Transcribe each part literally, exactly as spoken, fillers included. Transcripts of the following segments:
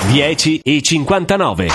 dieci e cinquantanove.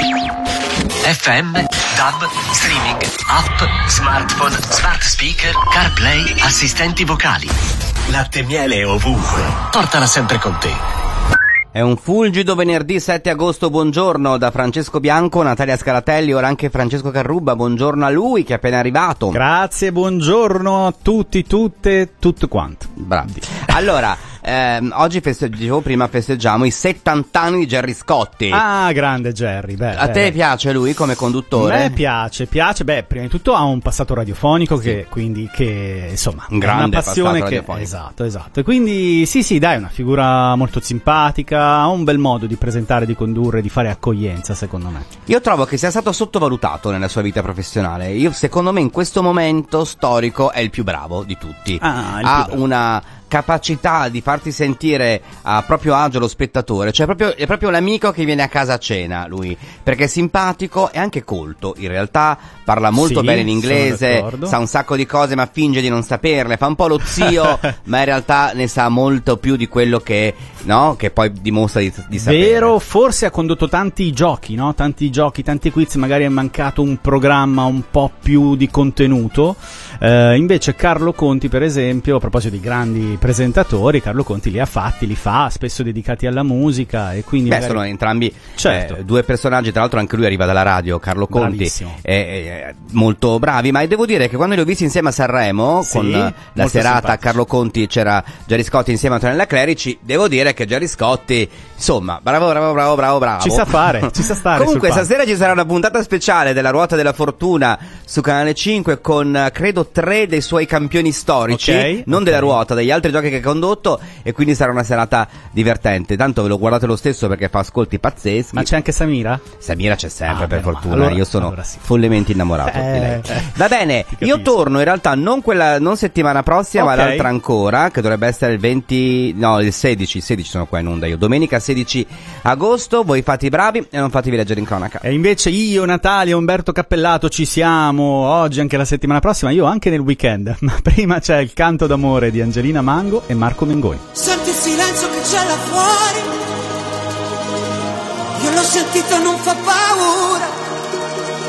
F M, D A B, streaming, app, smartphone, smart speaker, CarPlay, assistenti vocali. Latte e miele ovunque. Portala sempre con te. È un fulgido venerdì sette agosto, buongiorno da Francesco Bianco, Natalia Scaratelli, ora anche Francesco Carrubba, buongiorno a lui che è appena arrivato. Grazie, buongiorno a tutti, tutte, tutto quanto. Bravi. Allora, ehm, oggi festeggiamo, prima festeggiamo i settanta anni di Gerry Scotti. Ah, grande Gerry, beh. A te beh. piace lui come conduttore? A me piace, piace, beh, prima di tutto ha un passato radiofonico sì. che quindi che insomma, un grande è una passione passato che radiofonico. Esatto, esatto. E quindi sì, sì, dai, è una figura molto simpatica. Ha un bel modo di presentare, di condurre, di fare accoglienza, secondo me. Io trovo che sia stato sottovalutato nella sua vita professionale. Io, secondo me, in questo momento storico è il più bravo di tutti. Ah, il ha più bravo. una capacità di farti sentire a proprio agio lo spettatore, cioè proprio, è proprio l'amico che viene a casa a cena lui, perché è simpatico e anche colto, in realtà parla molto sì, bene in inglese, sa un sacco di cose ma finge di non saperle, fa un po' lo zio ma in realtà ne sa molto più di quello che, no, che poi dimostra di, di sapere. Vero, forse ha condotto tanti giochi, no? Tanti giochi, tanti quiz, magari è mancato un programma un po' più di contenuto, eh, invece Carlo Conti per esempio, a proposito di grandi presentatori, Carlo Conti li ha fatti, li fa, spesso dedicati alla musica e quindi beh magari... sono entrambi certo. eh, due personaggi, tra l'altro anche lui arriva dalla radio, Carlo Conti, eh, eh, molto bravi, ma devo dire che quando li ho visti insieme a Sanremo sì, con la, la serata simpatici. Carlo Conti, c'era Gerry Scotti insieme a Antonella Clerici, devo dire che Gerry Scotti insomma bravo bravo bravo bravo bravo ci sa fare, ci sa stare. Comunque sul stasera ci sarà una puntata speciale della Ruota della Fortuna su Canale cinque con credo tre dei suoi campioni storici, okay, non okay. della ruota, degli altri giochi che ha condotto, e quindi sarà una serata divertente. Tanto ve lo guardate lo stesso perché fa ascolti pazzeschi. Ma c'è anche Samira? Samira c'è sempre, ah, per fortuna. Allora, io sono allora sì. follemente innamorato eh, di lei. Eh, Va bene, io torno in realtà non quella non settimana prossima, okay. ma l'altra ancora, che dovrebbe essere il venti, no, il sedici, il sedici sono qua in onda io. Domenica sedici agosto, voi fate i bravi e non fatevi leggere in cronaca. E invece io, Natalia, Umberto Cappellato ci siamo oggi, anche la settimana prossima, io anche nel weekend. Ma prima c'è il canto d'amore di Angelina Mango e Marco Mengoni. Senti il silenzio che c'è là fuori, io l'ho sentito, non fa paura.